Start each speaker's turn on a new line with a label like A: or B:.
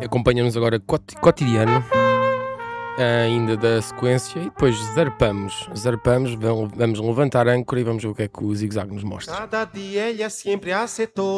A: acompanha-nos agora cotidiano, ainda da sequência, e depois zarpamos, vamos levantar âncora e vamos ver o que é que o zigue-zague nos mostra.
B: Cada dia ella siempre hace todo.